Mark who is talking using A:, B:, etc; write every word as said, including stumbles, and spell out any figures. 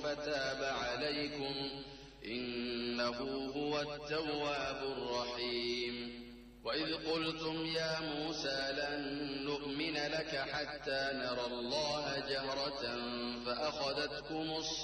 A: فتاب عليكم إنه هو التواب الرحيم. وإذ قلتم يا موسى لن نؤمن لك حتى نرى الله جهرة فأخذتكم الصاعقة